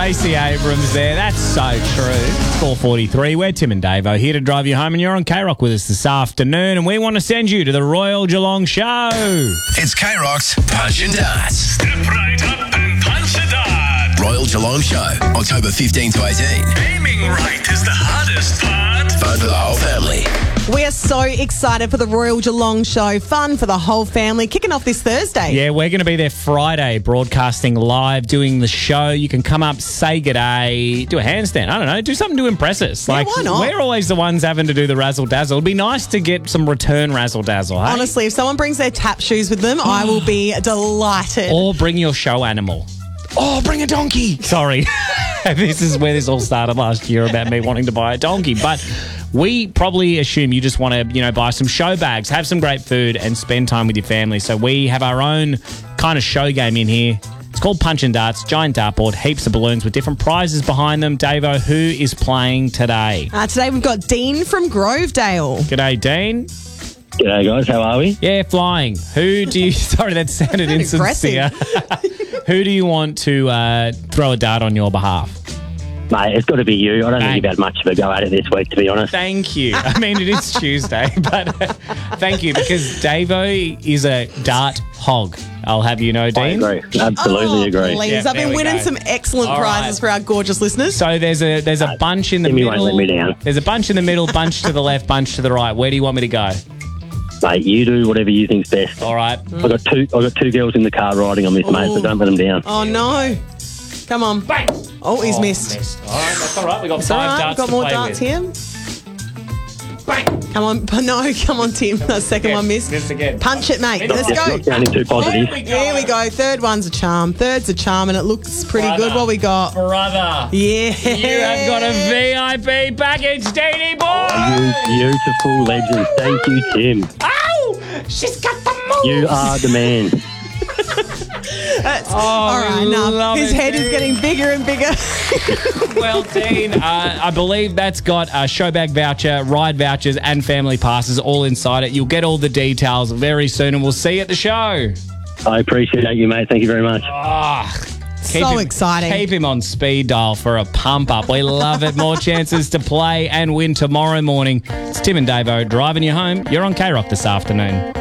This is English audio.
Gracie Abrams there. That's so true. 4:43. We're Tim and Davo here to drive you home, and you're on K-Rock with us this afternoon, and we want to send you to the Royal Geelong Show. It's K-Rock's Punch and Darts. Step right up and punch a dart. Royal Geelong Show, October 15 to 18. Aiming right is the hardest part. Fun for the whole family. We are so excited for the Royal Geelong Show. Fun for the whole family. Kicking off this Thursday. Yeah, we're going to be there Friday, broadcasting live, doing the show. You can come up, say g'day, do a handstand. I don't know, do something to impress us. Yeah, why not? We're always the ones having to do the razzle-dazzle. It'd be nice to get some return razzle-dazzle, hey? Honestly, if someone brings their tap shoes with them, I will be delighted. Or bring your show animal. Oh, bring a donkey. Sorry. This is where this all started last year about me wanting to buy a donkey. But we probably assume you just want to, buy some show bags, have some great food and spend time with your family. So we have our own kind of show game in here. It's called Punch and Darts, giant dartboard, heaps of balloons with different prizes behind them. Davo, who is playing today? Today we've got Dean from Grovedale. G'day, Dean. G'day guys, how are we? Yeah, flying. Who do you... Sorry, that sounded insincere. Who do you want to throw a dart on your behalf? Mate, it's got to be you. I don't think you've had much of a go at it this week, to be honest. Thank you. I mean, it is Tuesday, but thank you, because Davo is a dart hog. I'll have you know, Dean. I agree. Absolutely agree. Please, Yeah, I've been winning some excellent prizes for our gorgeous listeners. So there's a bunch in the Timmy middle. won't let me down. There's a bunch in the middle, bunch to the left, bunch to the right. Where do you want me to go? Mate, you do whatever you think's best. All right. I've got two girls in the car riding on this, mate, so don't let them down. Oh, no. Come on. Bang! Oh, he's missed. All right, that's all right. We've got It's all five right, darts got to more play darts with. here. Bang! Come on. No, come on, Tim. That second one missed. Missed again. Punch it, mate. Let's Not go. sounding too positive. Here we go. Third one's a charm. Third's a charm, and it looks pretty good. What we got? Brother. Yeah. You have got a VIP package, Deanie boy! You beautiful legend. Thank you, Tim. Ow! She's got the moves! You are the man. All right, now love his it, head is Dean. getting bigger and bigger. Well, Dean, I believe that's got a showbag voucher, ride vouchers, and family passes all inside it. You'll get all the details very soon, and we'll see you at the show. I appreciate you, mate. Thank you very much. So exciting. Keep him on speed dial for a pump up. We love it. More chances to play and win tomorrow morning. It's Tim and Davo driving you home. You're on K-Rock this afternoon.